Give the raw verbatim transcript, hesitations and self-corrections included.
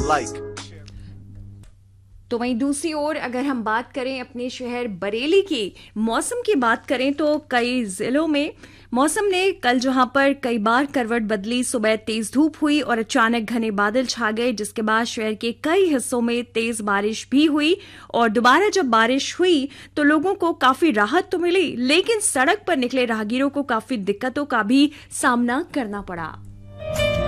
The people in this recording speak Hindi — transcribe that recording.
like. तो वहीं दूसरी ओर अगर हम बात करें अपने शहर बरेली की मौसम की बात करें तो कई जिलों में मौसम ने कल जहां पर कई बार करवट बदली, सुबह तेज धूप हुई और अचानक घने बादल छा गए, जिसके बाद शहर के कई हिस्सों में तेज बारिश भी हुई। और दोबारा जब बारिश हुई तो लोगों को काफी राहत तो मिली, लेकिन सड़क पर निकले राहगीरों को काफी दिक्कतों का भी सामना करना पड़ा।